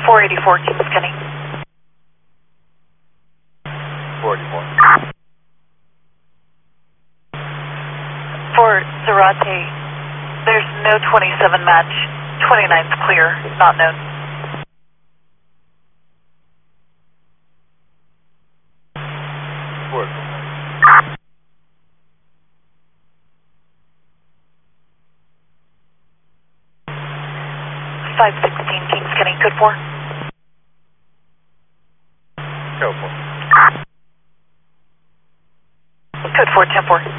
484 Kings Kenny. 484. For Zarate, there's no 27 match. 29's clear, not known. Word. 516 Kings Kenny, code 4. Code 4. Code 4, 10-4.